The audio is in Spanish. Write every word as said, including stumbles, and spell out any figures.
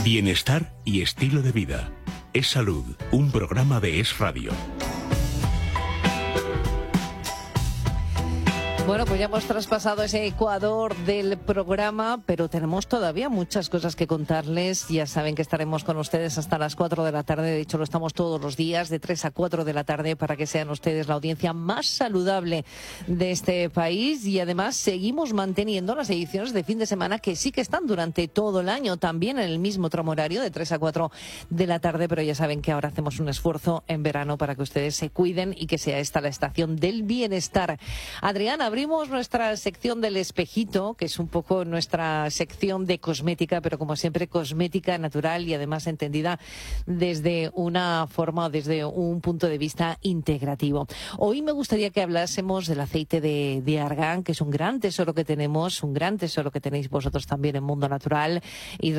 Bienestar y estilo de vida. Es Salud, un programa de Es Radio. Bueno, pues ya hemos traspasado ese ecuador del programa, pero tenemos todavía muchas cosas que contarles. Ya saben que estaremos con ustedes hasta las cuatro de la tarde. De hecho, lo estamos todos los días, de tres a cuatro de la tarde, para que sean ustedes la audiencia más saludable de este país. Y además seguimos manteniendo las ediciones de fin de semana, que sí que están durante todo el año, también en el mismo tramo horario, de tres a cuatro de la tarde. Pero ya saben que ahora hacemos un esfuerzo en verano para que ustedes se cuiden y que sea esta la estación del bienestar. Adriana, abrimos nuestra sección del espejito, que es un poco nuestra sección de cosmética, pero como siempre cosmética natural y además entendida desde una forma o desde un punto de vista integrativo. Hoy me gustaría que hablásemos del aceite de, de argán, que es un gran tesoro que tenemos, un gran tesoro que tenéis vosotros también en Mundo Natural. Y